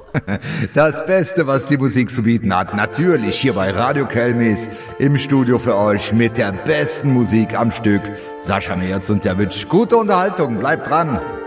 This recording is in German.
Das Beste, was die Musik zu bieten hat, natürlich hier bei Radio Kelmis im Studio für euch mit der besten Musik am Stück. Sascha Merz und der Witsch. Gute Unterhaltung, bleibt dran.